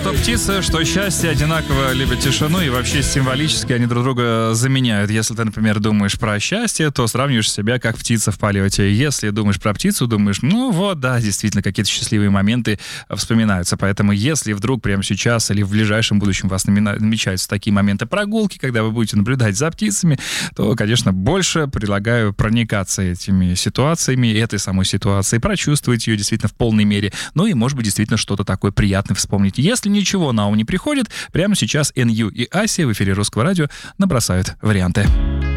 что птицы, что счастье одинаково любят тишину, и вообще символически они друг друга заменяют. Если ты, например, думаешь про счастье, то сравниваешь себя как птица в полете. Если думаешь про птицу, думаешь, ну вот, да, действительно, какие-то счастливые моменты вспоминаются. Поэтому если вдруг прямо сейчас или в ближайшем будущем у вас намечаются такие моменты прогулки, когда вы будете наблюдать за птицами, то, конечно, больше предлагаю проникаться этими ситуациями, этой самой ситуацией, прочувствовать ее действительно в полной мере. Ну и, может быть, действительно что-то такое приятное вспомнить. Если ничего на ум не приходит, прямо сейчас НЮ и Ася в эфире Русского радио набросают варианты.